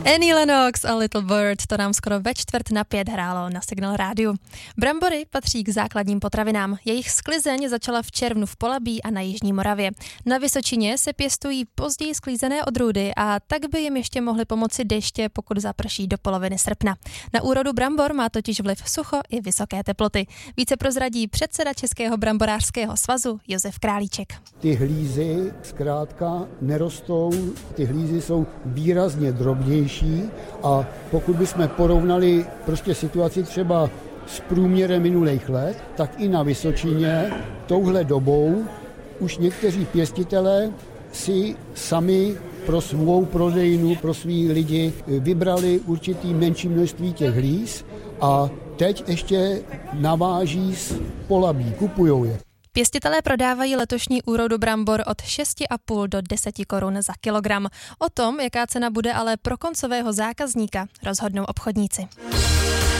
Annie Lennox a Little Bird, to nám skoro ve 4:45 hrálo na Signál rádiu. Brambory patří k základním potravinám. Jejich sklizeň začala v červnu v Polabí a na Jižní Moravě. Na Vysočině se pěstují později sklízené odrůdy a tak by jim ještě mohly pomoci deště, pokud zaprší do poloviny srpna. Na úrodu brambor má totiž vliv sucho i vysoké teploty. Více prozradí předseda Českého bramborářského svazu Josef Králíček. Ty hlízy zkrátka nerostou, ty hlízy jsou výrazně drobnější a pokud bychom porovnali prostě situaci třeba s průměrem minulých let, tak i na Vysočině touhle dobou už někteří pěstitelé si sami pro svou prodejnu, pro svý lidi vybrali určitý menší množství těch hlíz a teď ještě naváží z Polabí, kupujou je. Pěstitelé prodávají letošní úrodu brambor od 6,5 do 10 korun za kilogram. O tom, jaká cena bude ale pro koncového zákazníka, rozhodnou obchodníci.